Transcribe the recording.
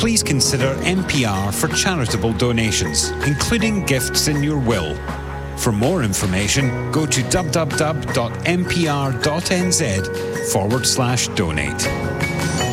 please consider MPR for charitable donations, including gifts in your will. For more information, go to www.mpr.nz/donate.